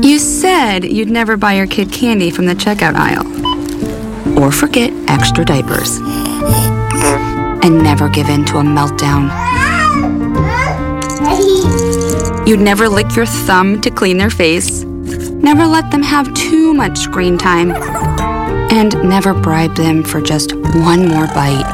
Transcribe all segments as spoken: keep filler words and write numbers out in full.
You said you'd never buy your kid candy from the checkout aisle. Or forget extra diapers. And never give in to a meltdown. You'd never lick your thumb to clean their face. Never let them have too much screen time. And never bribe them for just one more bite.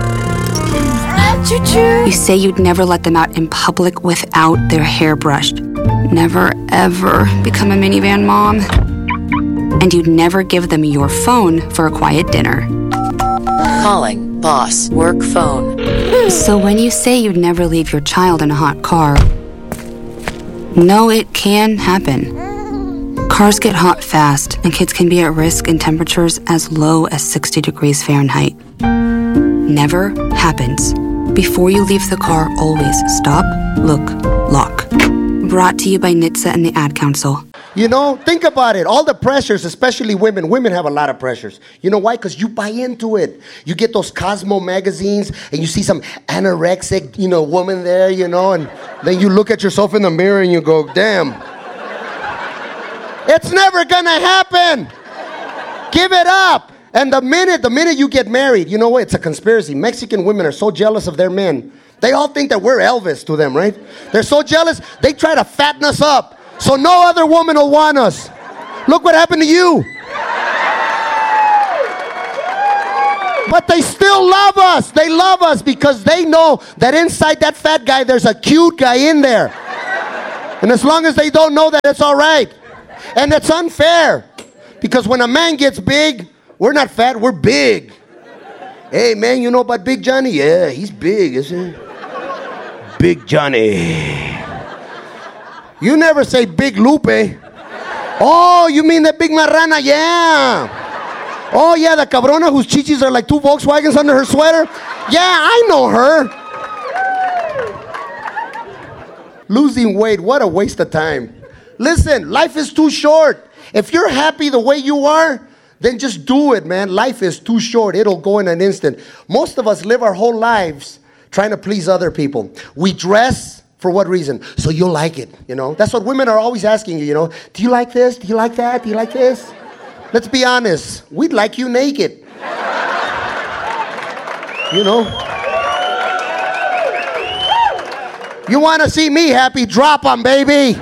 You say you'd never let them out in public without their hair brushed. Never, ever become a minivan mom. And you'd never give them your phone for a quiet dinner. Calling boss work phone. So when you say you'd never leave your child in a hot car, no, it can happen. Cars get hot fast, and kids can be at risk in temperatures as low as sixty degrees Fahrenheit. Never happens. Before you leave the car, always stop, look, lock. Brought to you by N H T S A and the Ad Council. You know, think about it. All the pressures, especially women. Women have a lot of pressures. You know why? Because you buy into it. You get those Cosmo magazines, and you see some anorexic, you know, woman there, you know, and then you look at yourself in the mirror and you go, damn. It's never gonna happen. Give it up. And the minute, the minute you get married, you know what? It's a conspiracy. Mexican women are so jealous of their men. They all think that we're Elvis to them, right? They're so jealous, they try to fatten us up so no other woman will want us. Look what happened to you. But they still love us. They love us because they know that inside that fat guy, there's a cute guy in there. And as long as they don't know that, it's all right. And it's unfair. Because when a man gets big, we're not fat, we're big. Hey, man, you know about Big Johnny? Yeah, he's big, isn't he? Big Johnny. You never say Big Lupe. Oh, you mean that Big Marrana? Yeah. Oh, yeah, the cabrona whose chichis are like two Volkswagens under her sweater? Yeah, I know her. Losing weight, what a waste of time. Listen, life is too short. If you're happy the way you are, then just do it, man. Life is too short. It'll go in an instant. Most of us live our whole lives trying to please other people. We dress for what reason? So you'll like it, you know? That's what women are always asking you, you know? Do you like this? Do you like that? Do you like this? Let's be honest. We'd like you naked. You know? You want to see me happy? Drop 'em, baby.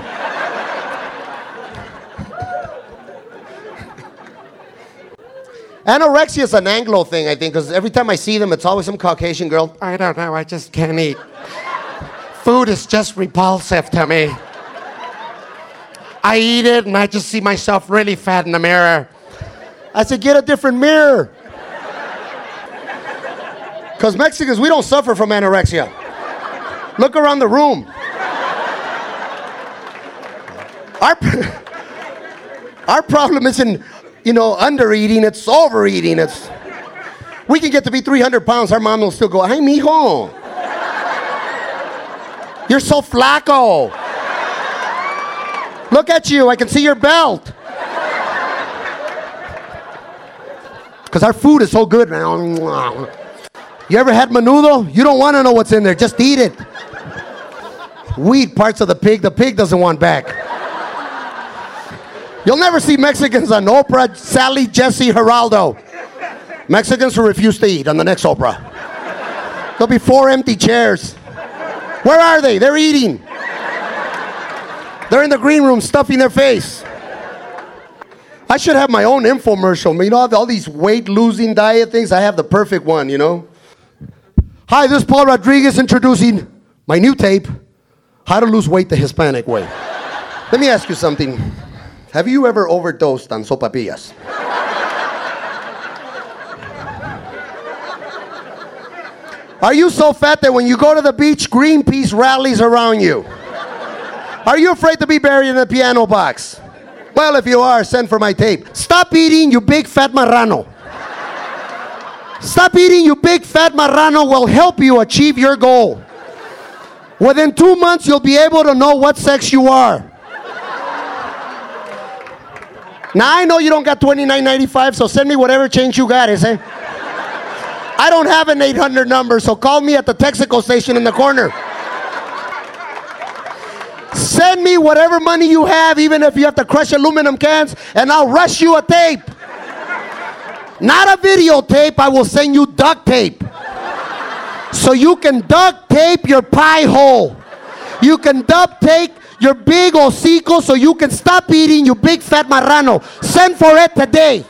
Anorexia is an Anglo thing, I think, because every time I see them, it's always some Caucasian girl. I don't know, I just can't eat. Food is just repulsive to me. I eat it, and I just see myself really fat in the mirror. I said, get a different mirror. Because Mexicans, we don't suffer from anorexia. Look around the room. Our, our problem isn't, you know, under-eating, it's overeating. It's, we can get to be three hundred pounds, our mom will still go, ay, mijo. You're so flaco. Look at you, I can see your belt. Because our food is so good. You ever had menudo? You don't want to know what's in there, just eat it. We eat parts of the pig, the pig doesn't want back. You'll never see Mexicans on Oprah, Sally, Jesse, Geraldo. Mexicans who refuse to eat on the next Oprah. There'll be four empty chairs. Where are they? They're eating. They're in the green room stuffing their face. I should have my own infomercial. You know, all these weight-losing diet things, I have the perfect one, you know. Hi, this is Paul Rodriguez introducing my new tape, How to Lose Weight the Hispanic Way. Let me ask you something. Have you ever overdosed on sopapillas? Are you so fat that when you go to the beach, Greenpeace rallies around you? Are you afraid to be buried in a piano box? Well, if you are, send for my tape. Stop eating, you big fat marrano. Stop eating, you big fat marrano will help you achieve your goal. Within two months, you'll be able to know what sex you are. Now, I know you don't got twenty-nine ninety-five, so send me whatever change you got, eh? I don't have an eight hundred number, so call me at the Texaco station in the corner. Send me whatever money you have, even if you have to crush aluminum cans, and I'll rush you a tape. Not a videotape, I will send you duct tape. So you can duct tape your pie hole. You can duct tape your big hocico so you can stop eating, you big fat marrano. Send for it today.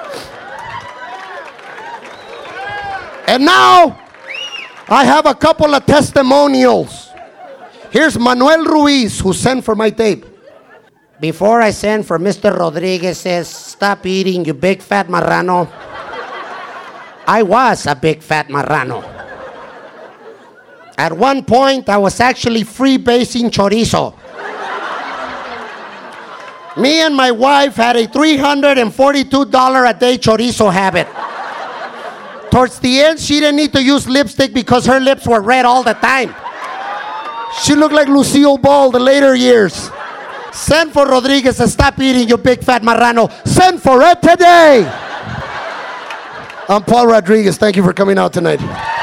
And now, I have a couple of testimonials. Here's Manuel Ruiz, who sent for my tape. Before I send for Mister Rodriguez says, stop eating, you big fat marrano. I was a big fat marrano. At one point, I was actually freebasing chorizo. Me and my wife had a three hundred forty-two dollars a day chorizo habit. Towards the end, she didn't need to use lipstick because her lips were red all the time. She looked like Lucille Ball the later years. Send for Rodriguez and stop eating, you big fat marrano. Send for it today. I'm Paul Rodriguez. Thank you for coming out tonight.